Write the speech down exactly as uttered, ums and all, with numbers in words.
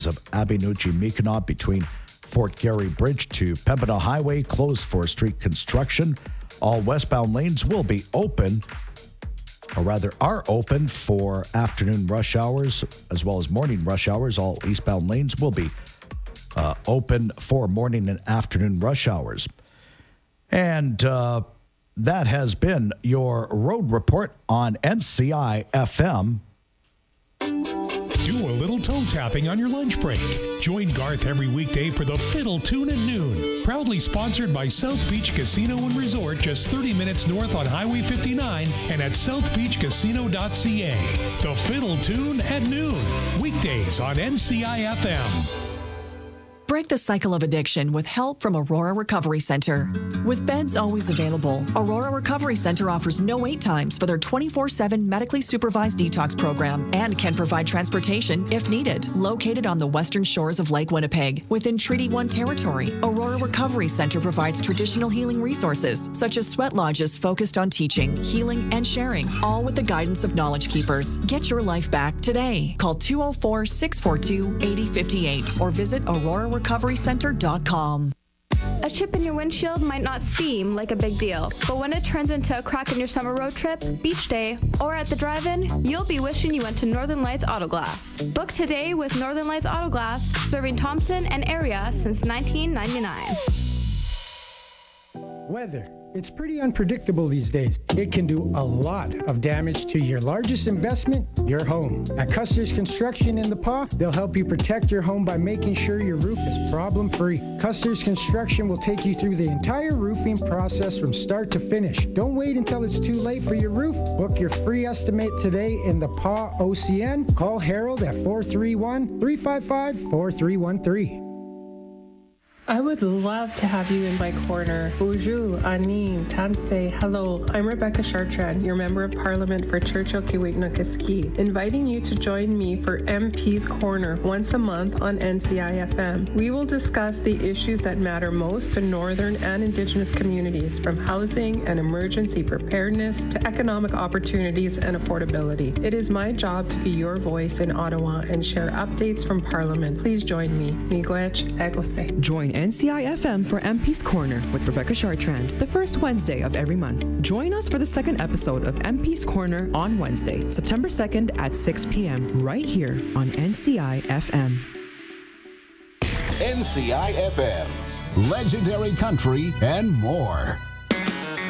of Abenuchi-Mikanot between Fort Garry Bridge to Pembina Highway closed for street construction. All westbound lanes will be open, or rather are open for afternoon rush hours as well as morning rush hours. All eastbound lanes will be uh, open for morning and afternoon rush hours. And uh, that has been your road report on N C I F M. Do a little toe tapping on your lunch break. Join Garth every weekday for the Fiddle Tune at noon. Proudly sponsored by South Beach Casino and Resort, just thirty minutes north on Highway fifty-nine and at south beach casino dot c a. The Fiddle Tune at noon. Weekdays on N C I F M. Break the cycle of addiction with help from Aurora Recovery Center. With beds always available, Aurora Recovery Center offers no wait times for their twenty-four seven medically supervised detox program and can provide transportation if needed. Located on the western shores of Lake Winnipeg, within Treaty one territory, Aurora Recovery Center provides traditional healing resources such as sweat lodges focused on teaching, healing, and sharing, all with the guidance of Knowledge Keepers. Get your life back today. Call two oh four, six four two, eight oh five eight or visit aurora recovery center dot com. A chip in your windshield might not seem like a big deal, but when it turns into a crack in your summer road trip, beach day, or at the drive-in, you'll be wishing you went to Northern Lights Auto Glass. Book today with Northern Lights Auto Glass, serving Thompson and area since nineteen ninety-nine. Weather. It's pretty unpredictable these days. It can do a lot of damage to your largest investment, your home. At Custer's Construction in the Paw, they'll help you protect your home by making sure your roof is problem-free. Custer's Construction will take you through the entire roofing process from start to finish. Don't wait until it's too late for your roof. Book your free estimate today in the Paw O C N. Call Harold at four three one, three five five, four three one three. I would love to have you in my corner. Bonjour, Anin, Tansei, hello. I'm Rebecca Chartrand, your Member of Parliament for Churchill Kiwiknakiski, inviting you to join me for M P's Corner once a month on N C I F M. We will discuss the issues that matter most to Northern and Indigenous communities, from housing and emergency preparedness to economic opportunities and affordability. It is my job to be your voice in Ottawa and share updates from Parliament. Please join me. Miigwech Egose. Join N C I F M for M P's Corner with Rebecca Chartrand, the first Wednesday of every month. Join us for the second episode of M P's Corner on Wednesday, September second at six p.m. right here on N C I F M. N C I F M, legendary country and more.